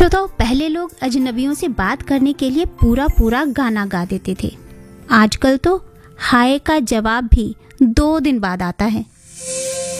श्रोताओं, पहले लोग अजनबियों से बात करने के लिए पूरा पूरा गाना गा देते थे। आजकल तो हाय का जवाब भी 2 दिन बाद आता है।